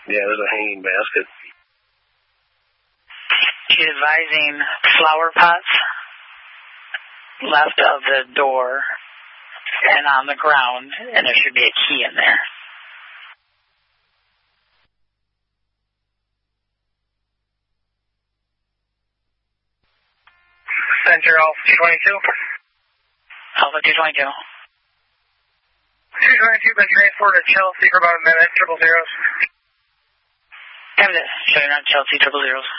Yeah, there's a hanging basket. She's advising flower pots left of the door and on the ground, and there should be a key in there. Center Alpha 222. Alpha 222. 222 been transported to Chelsea for about a minute, 000. Have this. Showing on Chelsea 000.